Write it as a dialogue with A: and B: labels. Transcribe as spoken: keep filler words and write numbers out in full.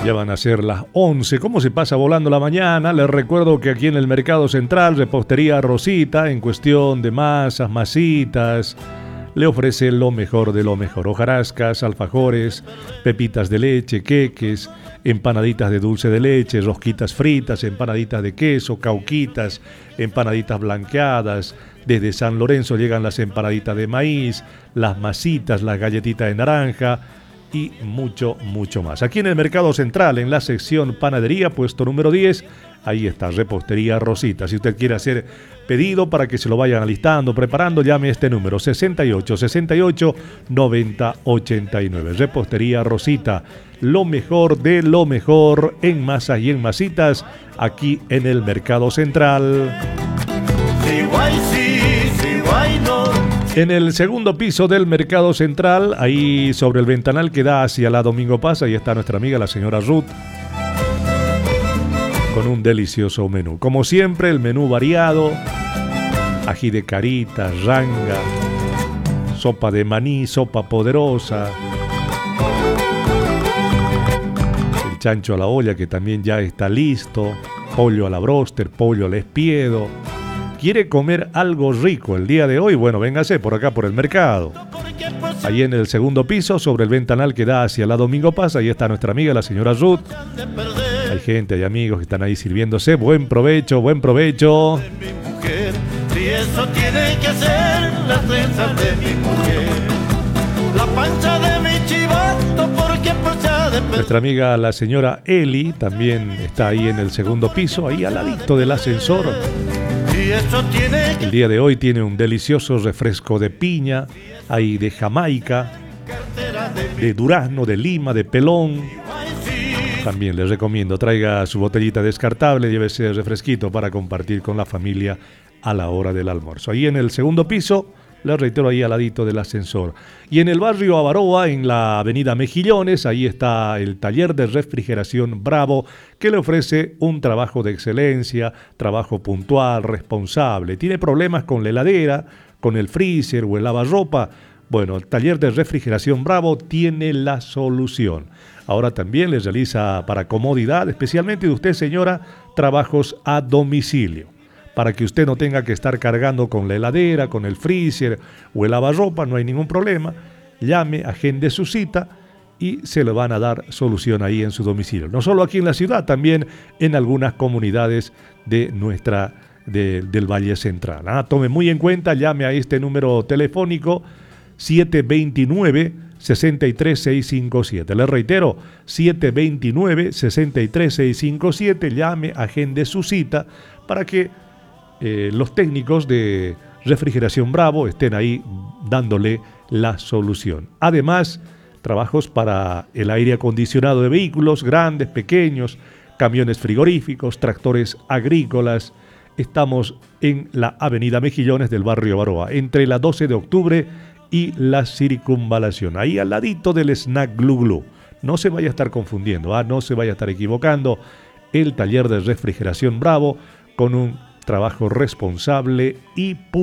A: Ya van a ser las once. ¿Cómo se pasa volando la mañana? Les recuerdo que aquí en el Mercado Central, Repostería Rosita, en cuestión de masas, masitas, le ofrece lo mejor de lo mejor. Hojarascas, alfajores, pepitas de leche, queques, empanaditas de dulce de leche, rosquitas fritas, empanaditas de queso, cauquitas, empanaditas blanqueadas. Desde San Lorenzo llegan las empanaditas de maíz, las masitas, las galletitas de naranja y mucho, mucho más. Aquí en el Mercado Central, en la sección panadería, puesto número diez, ahí está Repostería Rosita. Si usted quiere hacer pedido para que se lo vayan alistando, preparando, llame a este número sesenta y ocho, sesenta y ocho, noventa, ochenta y nueve. Repostería Rosita, lo mejor de lo mejor en masas y en masitas, aquí en el Mercado Central. En el segundo piso del Mercado Central, ahí sobre el ventanal que da hacia la Domingo Paz, ahí está nuestra amiga la señora Ruth, con un delicioso menú. Como siempre, el menú variado: ají de carita, ranga, sopa de maní, sopa poderosa, el chancho a la olla que también ya está listo, pollo a la bróster, pollo al espiedo. ¿Quiere comer algo rico el día de hoy? Bueno, véngase por acá por el mercado. Ahí en el segundo piso, sobre el ventanal que da hacia la Domingo Paz, ahí está nuestra amiga la señora Ruth. Hay gente, hay amigos que están ahí sirviéndose. Buen provecho, buen provecho.
B: Si eso tiene que hacer las trenzas de mi mujer, la pancha de mi chivato, porque pues ya de...
A: Nuestra amiga la señora Eli también está ahí en el segundo piso, ahí al ladito del ascensor. El día de hoy tiene un delicioso refresco de piña, hay de Jamaica, de durazno, de lima, de pelón. También les recomiendo, traiga su botellita descartable, llévese el refresquito para compartir con la familia a la hora del almuerzo. Ahí en el segundo piso, les reitero, ahí al ladito del ascensor. Y en el barrio Avaroa, en la avenida Mejillones, ahí está el taller de refrigeración Bravo, que le ofrece un trabajo de excelencia, trabajo puntual, responsable. ¿Tiene problemas con la heladera, con el freezer o el lavarropa? Bueno, el taller de refrigeración Bravo tiene la solución. Ahora también les realiza, para comodidad, especialmente de usted, señora, trabajos a domicilio, para que usted no tenga que estar cargando con la heladera, con el freezer o el lavarropa. No hay ningún problema. Llame, agende su cita y se le van a dar solución ahí en su domicilio. No solo aquí en la ciudad, también en algunas comunidades de nuestra, de, del Valle Central. Ah, tome muy en cuenta, llame a este número telefónico siete dos nueve, seis tres seis cinco siete. Le reitero, siete dos nueve, seis tres seis cinco siete. Llame, agende su cita para que Eh, los técnicos de refrigeración Bravo estén ahí dándole la solución. Además, trabajos para el aire acondicionado de vehículos grandes, pequeños, camiones frigoríficos, tractores agrícolas. Estamos en la avenida Mejillones del barrio Avaroa, entre la doce de octubre y la Circunvalación, ahí al ladito del Snack Glu Glu. No se vaya a estar confundiendo, ¿ah? No se vaya a estar equivocando. El taller de refrigeración Bravo, con un trabajo responsable y